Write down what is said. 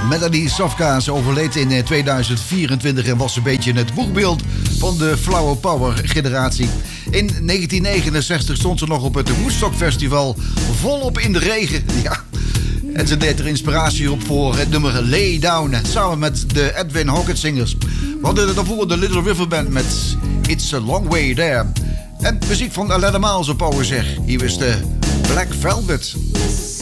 Melody Sofka, ze overleed in 2024 en was een beetje het boegbeeld van de Flower Power generatie. In 1969 stond ze nog op het Woodstock Festival volop in de regen. Ja. En ze deed er inspiratie op voor het nummer Lay Down, samen met de Edwin Hawkins Singers. We hadden daarvoor de Little River Band met It's a Long Way There. En muziek van Alain Miles op Power zeg. Hier is de Black Velvet.